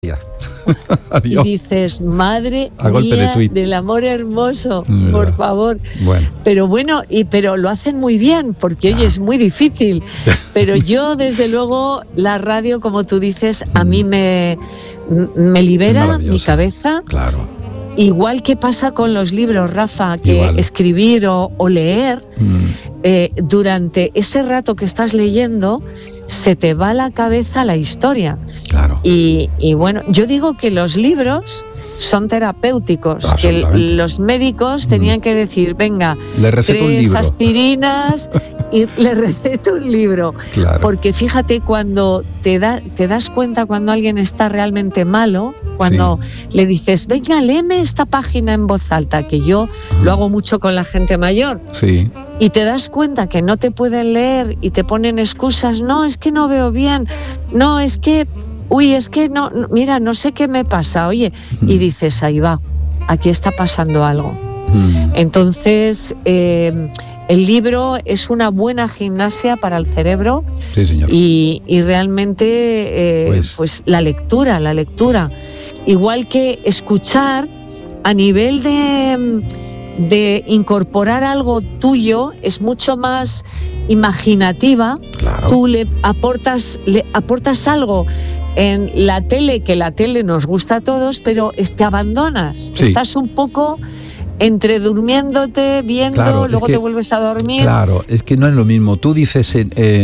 Adiós. Y dices, madre mía del amor hermoso, por favor. Bueno. Pero bueno, pero lo hacen muy bien, porque oye, es muy difícil. Pero yo, desde luego, la radio, como tú dices, a mí me libera mi cabeza. Claro. Igual que pasa con los libros, Rafa, que igual. Escribir o leer, durante ese rato que estás leyendo, se te va a la cabeza la historia. Claro. Y bueno, yo digo que los libros son terapéuticos, que los médicos tenían que decir, venga, le receto 3 aspirinas y le receto un libro. Claro. Porque fíjate, cuando te das cuenta cuando alguien está realmente malo, cuando le dices, venga, léeme esta página en voz alta, que yo lo hago mucho con la gente mayor. Sí. Y te das cuenta que no te pueden leer y te ponen excusas, no, es que no veo bien, no, es que... Uy, es que no, mira, no sé qué me pasa, oye, y dices, ahí va, aquí está pasando algo. Entonces, el libro es una buena gimnasia para el cerebro. Sí, señor. Y realmente, pues la lectura. Igual que escuchar, a nivel de incorporar algo tuyo, es mucho más imaginativa. Claro. Tú le aportas algo en la tele, que la tele nos gusta a todos, pero te abandonas, estás un poco entre durmiéndote, viendo, claro, luego te vuelves a dormir. Claro, es que no es lo mismo. Tú dices,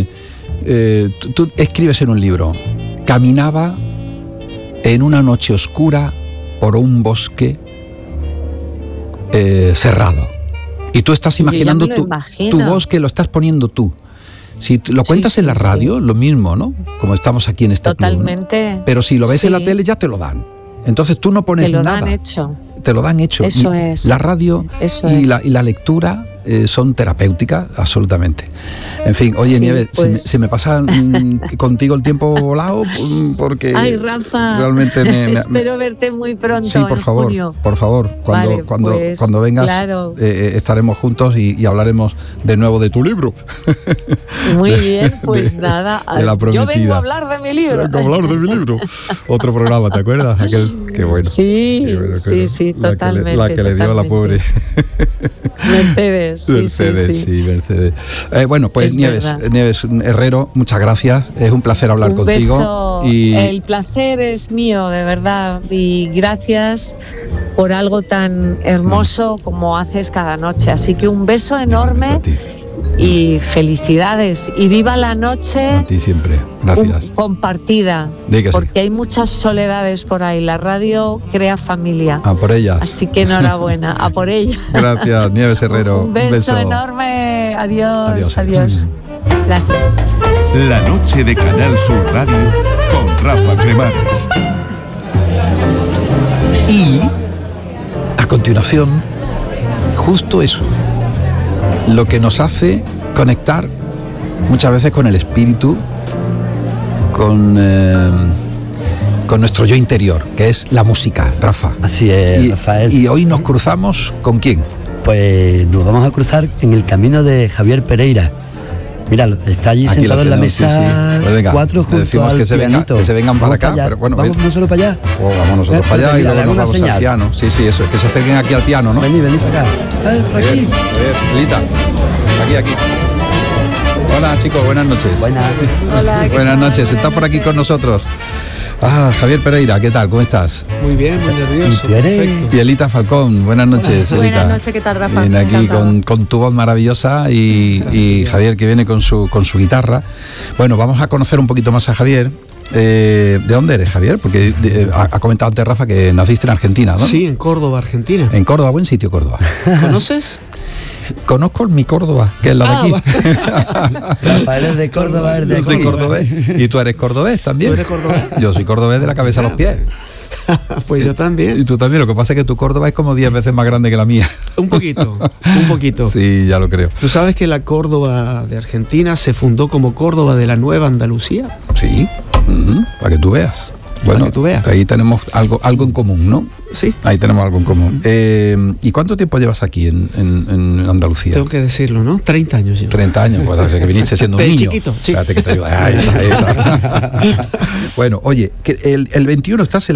tú escribes en un libro, caminaba en una noche oscura por un bosque cerrado. Y tú estás imaginando tu bosque, lo estás poniendo tú. Si lo cuentas en la radio, lo mismo, ¿no? Como estamos aquí en este totalmente club, ¿no? Pero si lo ves en la tele, ya te lo dan. Entonces tú no pones nada. Te lo dan hecho. Eso es. La radio y la lectura son terapéuticas, absolutamente. En fin, oye, Nieves, pues... se me pasa contigo el tiempo volado, porque... Ay, Rafa, realmente espero verte muy pronto. Sí, por favor, junio. Por favor. Cuando vengas, claro. Estaremos juntos y hablaremos de nuevo de tu libro. Muy bien, pues nada. De La Prometida. Yo vengo a hablar de mi libro. Vengo a hablar de mi libro. Otro programa, ¿te acuerdas? Qué bueno. Sí, totalmente. La que le dio a la pobre. Mercedes. Mercedes. Bueno, pues Nieves Herrero, muchas gracias. Es un placer hablar contigo. Beso. El placer es mío, de verdad. Y gracias por algo tan hermoso como haces cada noche. Así que un beso enorme. Y felicidades. Y viva la noche. A ti siempre. Gracias. Compartida. Porque hay muchas soledades por ahí. La radio crea familia. A por ella. Así que enhorabuena. A por ella. Gracias, Nieves Herrero. Un beso enorme. Adiós. Gracias. La noche de Canal Sur Radio con Rafa Cremades. Y a continuación, justo eso. Lo que nos hace conectar muchas veces con el espíritu, con nuestro yo interior, que es la música, Rafa. Así es, Rafael. Y hoy nos cruzamos ¿con quién? Pues nos vamos a cruzar en el camino de Javier Pereira. Míralo, está allí aquí sentado en la mesa, Pues venga, 4 junto al que se vengan para acá. Pero bueno, vamos nosotros para allá. Vamos nosotros para allá y luego nos vamos al piano. Sí, eso, es que se acerquen aquí al piano, ¿no? Vení para acá. Por aquí. Lita, aquí. Hola, chicos, buenas noches. Hola. Buenas noches, está por aquí con nosotros. Javier Pereira, ¿qué tal? ¿Cómo estás? Muy bien, muy nervioso. Perfecto. Y Elita Falcón, buenas noches. Buenas noches, ¿qué tal, Rafa? Viene aquí con tu voz maravillosa y Javier, que viene con su guitarra. Bueno, vamos a conocer un poquito más a Javier. ¿De dónde eres, Javier? Porque ha comentado antes Rafa que naciste en Argentina, ¿no? Sí, en Córdoba, Argentina. En Córdoba, buen sitio, Córdoba. ¿Conoces? Conozco mi Córdoba, que es la de aquí. Rafael es de Córdoba, Yo soy cordobés. ¿Y tú eres cordobés también? ¿Tú eres cordobés? Yo soy cordobés de la cabeza a los pies. Pues yo también. Y tú también, lo que pasa es que tu Córdoba es como 10 veces más grande que la mía. Un poquito. Sí, ya lo creo. ¿Tú sabes que la Córdoba de Argentina se fundó como Córdoba de la Nueva Andalucía? Sí, para que tú veas. Bueno, que tú veas. ahí tenemos algo en común, ¿no? Sí. Ahí tenemos algo en común. ¿Y cuánto tiempo llevas aquí en Andalucía? Tengo que decirlo, ¿no? 30 años. 30 años, pues, o sea, que viniste siendo un De niño. chiquito, sí. Espérate que te ayude. Ahí está. Bueno, oye, que el 21 estás en